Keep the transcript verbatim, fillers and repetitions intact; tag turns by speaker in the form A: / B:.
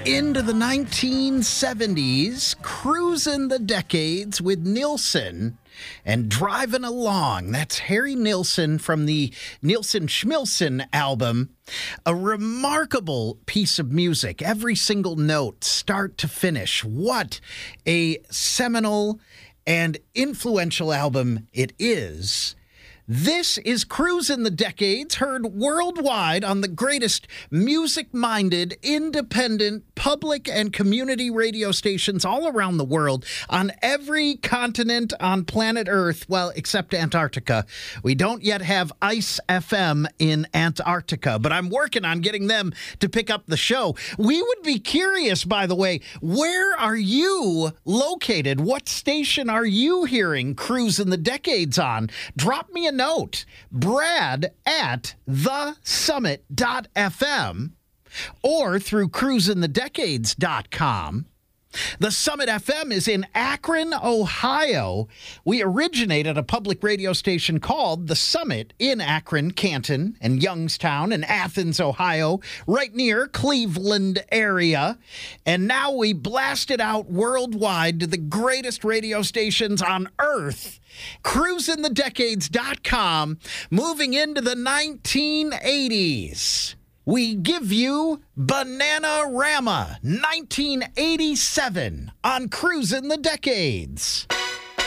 A: into the nineteen seventies, cruising the decades with Nilsson and driving along. That's Harry Nilsson from the Nilsson Schmilsson album. A remarkable piece of music, every single note, start to finish. What a seminal and influential album it is. This is Cruisin' the Decades, heard worldwide on the greatest music-minded, independent, public and community radio stations all around the world, on every continent on planet Earth, well, except Antarctica. We don't yet have Ice F M in Antarctica, but I'm working on getting them to pick up the show. We would be curious, by the way, where are you located? What station are you hearing Cruisin' the Decades on? Drop me a note, Brad at the summit dot f m or through cruisin the decades dot com. The Summit F M is in Akron, Ohio. We originate at a public radio station called The Summit in Akron, Canton, and Youngstown, and Athens, Ohio, right near Cleveland area. And now we blast it out worldwide to the greatest radio stations on Earth. cruisin the decades dot com, moving into the nineteen eighties. We give you Bananarama nineteen eighty-seven on Cruisin' the Decades.